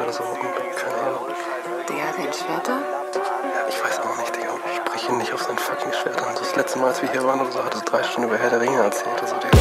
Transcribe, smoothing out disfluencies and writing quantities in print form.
oder so. Keine Ahnung. Der hat ein Schwert da? Ja, ich weiß auch nicht, Digga. Ich spreche ihn nicht auf sein fucking Schwert an. Das letzte Mal, als wir hier waren oder so, hat er 3 Stunden über Herr der Ringe erzählt. Also, Digga.